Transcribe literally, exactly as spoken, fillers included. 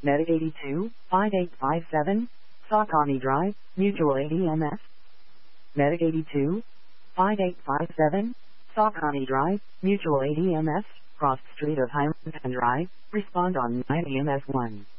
Medic eighty-two, five eight five seven, Saucony Drive, Mutual A D M S. Medic eighty-two, five eight five seven, Saucony Drive, Mutual A D M S, Cross Street of Highland Drive, respond on nine E M S one.